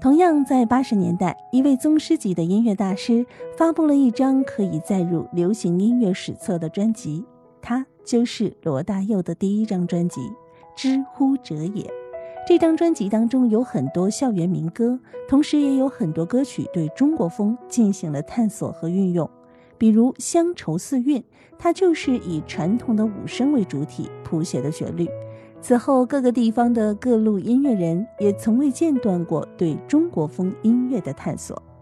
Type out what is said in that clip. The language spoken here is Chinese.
同样在80年代，一位宗师级的音乐大师发布了一张可以载入流行音乐史册的专辑，它就是罗大佑的第一张专辑《知乎者也》。这张专辑当中有很多校园民歌，同时也有很多歌曲对中国风进行了探索和运用。比如《乡愁四韵》，它就是以传统的五声为主体谱写的旋律。此后各个地方的各路音乐人也从未间断过对中国风音乐的探索。